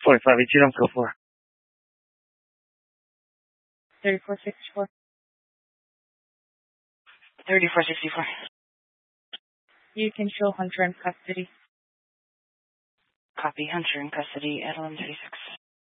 4518 on code 4. 3464. 3464. You can show Hunter in custody. Copy. Hunter in custody at 1136.